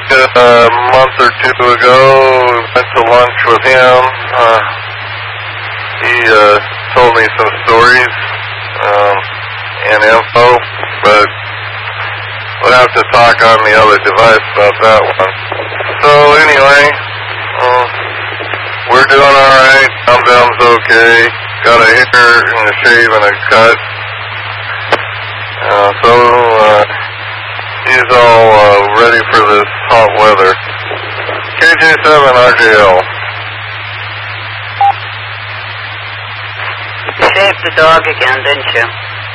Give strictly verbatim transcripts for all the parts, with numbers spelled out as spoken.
a month or two ago, we went to lunch with him. Uh, he uh, told me some stories um, and info, but we'll have to talk on the other device about that one. So anyway, uh, we're doing all right. Dum Dum's okay. Got a hair and a shave and a cut. Uh, so uh, he's all uh, ready for this hot weather. K J seven R J L. You shaved the dog again, didn't you?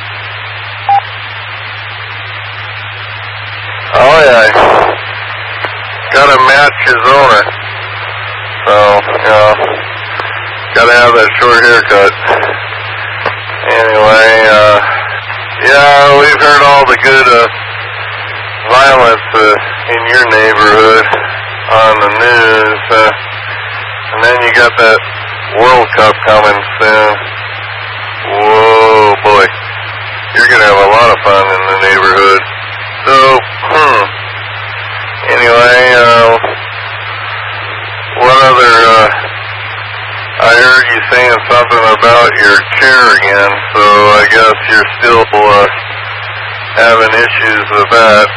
Oh yeah. Gotta match his owner. So, you know, gotta have that short haircut. Anyway, uh, yeah, we've heard all the good uh, violence uh, in your neighborhood on the news. Uh, and then you got that World Cup coming soon. Whoa, boy. You're gonna have a lot of fun in the neighborhood. So, hmm. Anyway, uh, what other, uh, I heard you saying something about your chair again, so I guess you're still, uh, having issues with that.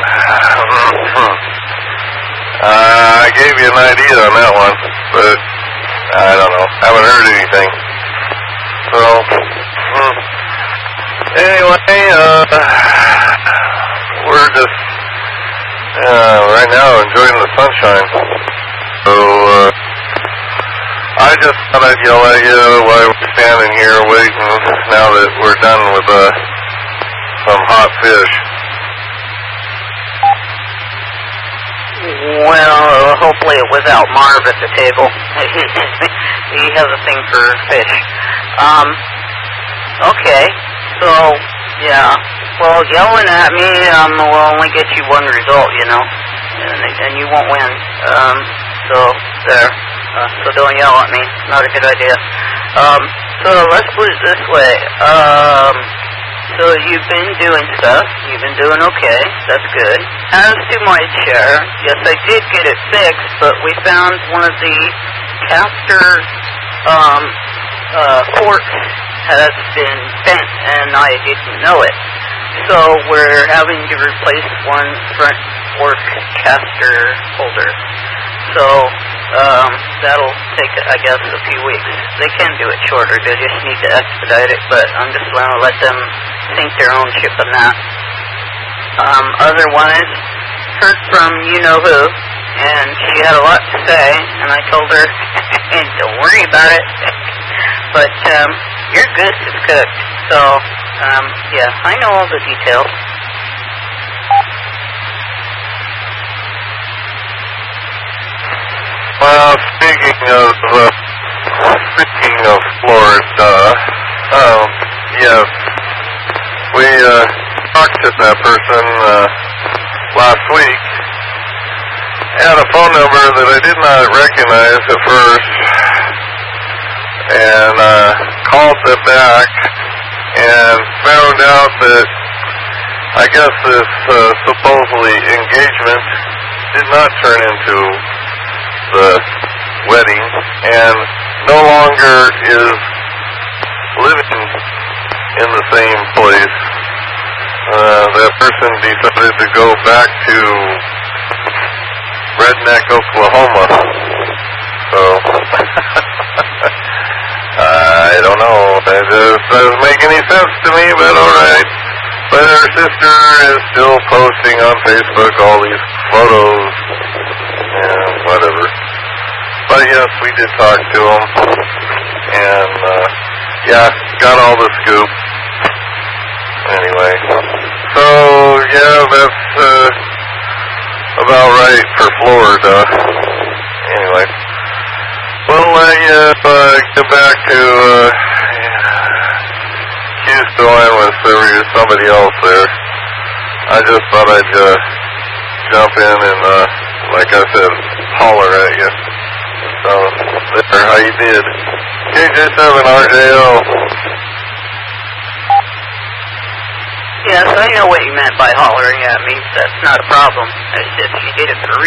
uh, I gave you an idea on that one, but I don't know. Haven't heard anything. So, hmm. Anyway, uh, we're just, uh, right now enjoying the sunshine. So, uh, I just thought I'd yell at you while we're standing here waiting now that we're done with, uh, some hot fish. Well, hopefully it was out Marv at the table. He has a thing for fish. Um, okay, so, yeah. Well, yelling at me um, will only get you one result, you know, and, and you won't win. Um, so, there. Uh, so don't yell at me. Not a good idea. Um, so let's put it this way. Um, so you've been doing stuff. You've been doing okay. That's good. As to my chair, yes, I did get it fixed, but we found one of the caster um, uh, forks has been bent, and I didn't know it. So we're having to replace one front fork caster holder. So um, that'll take, I guess, a few weeks. They can do it shorter. They just need to expedite it, but I'm just going to let them sink their own ship in that. Um, otherwise, heard from you-know-who, and she had a lot to say, and I told her, don't worry about it. But um, your goose is cooked. So, um, yeah, I know all the details. Well, speaking of, uh, speaking of Florida, um, yes, we, uh, talked to that person, uh, last week, had a phone number that I did not recognize at first, and, uh, called them back, and found out that, I guess this, uh, supposedly engagement did not turn into the wedding, and no longer is living in the same place. Uh, that person decided to go back to Redneck, Oklahoma. So, I don't know. It just doesn't make any sense to me, but alright. But her sister is still posting on Facebook all these photos and whatever. But yes, we did talk to him, and uh, yeah, got all the scoop. Anyway, so yeah, that's uh, about right for Florida. Anyway, we'll let you uh, get back to uh, Houston with somebody else there. I just thought I'd uh, jump in and, uh, like I said, holler at you. So, there, how you did. K J seven R J L. Yes, I know what you meant by hollering at me. That's not a problem. It's just you did it for real.